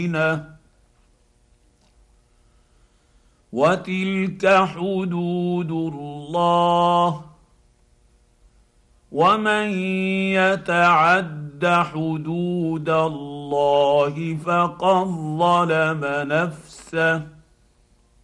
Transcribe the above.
وتلك حدود الله ومن يتعد حدود الله فقد ظلم نفسه